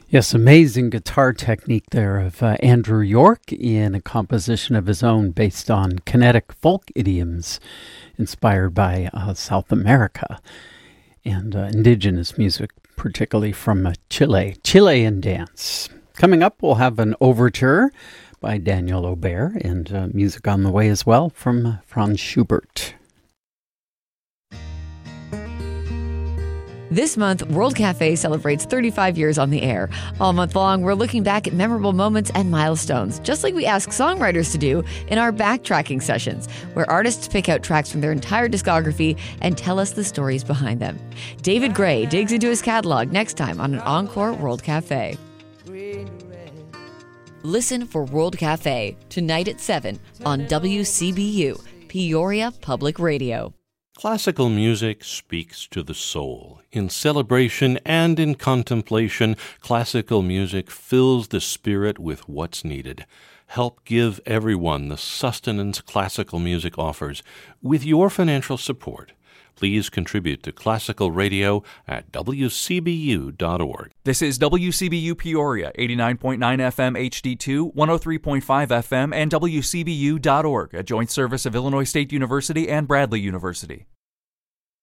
Yes, amazing guitar technique there of Andrew York in a composition of his own based on kinetic folk idioms inspired by South America and indigenous music, particularly from Chile. Chilean dance. Coming up, we'll have an overture by Daniel Aubert and music on the way as well from Franz Schubert. This month, World Cafe celebrates 35 years on the air. All month long, we're looking back at memorable moments and milestones, just like we ask songwriters to do in our backtracking sessions, where artists pick out tracks from their entire discography and tell us the stories behind them. David Gray digs into his catalog next time on an Encore World Cafe. Listen for World Cafe tonight at 7 on WCBU, Peoria Public Radio. Classical music speaks to the soul. In celebration and in contemplation, classical music fills the spirit with what's needed. Help give everyone the sustenance classical music offers with your financial support. Please contribute to Classical Radio at WCBU.org. This is WCBU Peoria, 89.9 FM HD2, 103.5 FM, and WCBU.org, a joint service of Illinois State University and Bradley University.